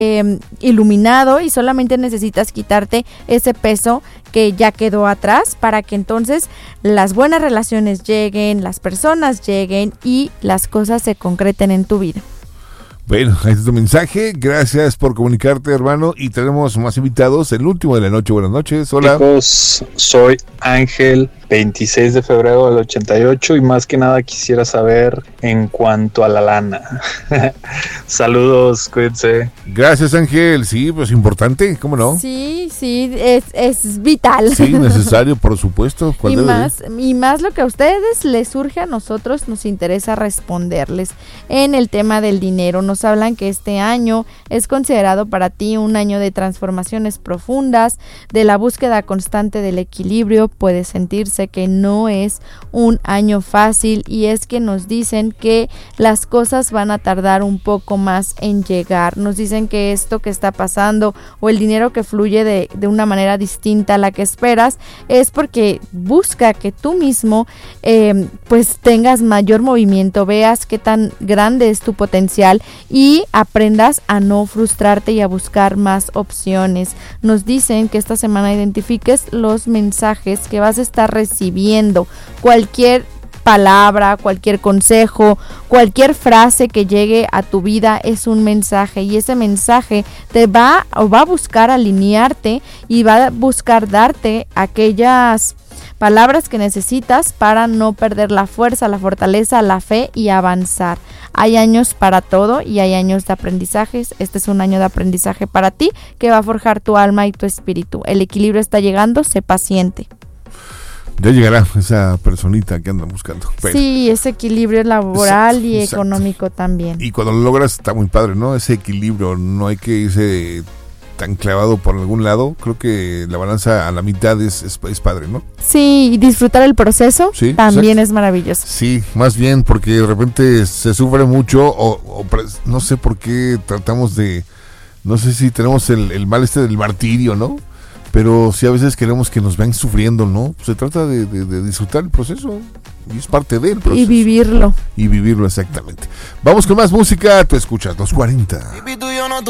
iluminado y solamente necesitas quitarte ese peso que ya quedó atrás para que entonces las buenas relaciones lleguen, las personas lleguen y las cosas se concreten en tu vida. Bueno, ahí está tu mensaje. Gracias por comunicarte, hermano. Y tenemos más invitados. El último de la noche. Buenas noches. Hola. Chicos, soy Ángel, 26 de febrero del 88. Y más que nada quisiera saber en cuanto a la lana. Saludos, cuídense. Gracias, Ángel. Sí, pues importante. ¿Cómo no? Sí, es vital. Sí, necesario, por supuesto. Y más lo que a ustedes les surge, a nosotros nos interesa responderles en el tema del dinero. Nos hablan que este año es considerado para ti un año de transformaciones profundas, de la búsqueda constante del equilibrio. Puede sentirse que no es un año fácil y es que nos dicen que las cosas van a tardar un poco más en llegar. Nos dicen que esto que está pasando o el dinero que fluye de una manera distinta a la que esperas es porque busca que tú mismo pues tengas mayor movimiento, veas qué tan grande es tu potencial y aprendas a no frustrarte y a buscar más opciones. Nos dicen que esta semana identifiques los mensajes que vas a estar recibiendo. Cualquier palabra, cualquier consejo, cualquier frase que llegue a tu vida es un mensaje y ese mensaje te va a buscar alinearte y va a buscar darte aquellas palabras que necesitas para no perder la fuerza, la fortaleza, la fe y avanzar. Hay años para todo y hay años de aprendizajes. Este es un año de aprendizaje para ti que va a forjar tu alma y tu espíritu. El equilibrio está llegando, sé paciente. Ya llegará esa personita que andan buscando. Bueno. Sí, ese equilibrio laboral y económico también. Y cuando lo logras está muy padre, ¿no? Ese equilibrio, no hay que irse tan clavado por algún lado. Creo que la balanza a la mitad es padre, ¿no? Sí, y disfrutar el proceso también es maravilloso. Sí, más bien porque de repente se sufre mucho o no sé por qué tratamos de, no sé si tenemos el mal del martirio, ¿no? Pero sí a veces queremos que nos vean sufriendo, ¿no? Se trata de disfrutar el proceso y es parte del proceso. Y vivirlo. Y vivirlo, exactamente. Vamos con más música, tú escuchas 240.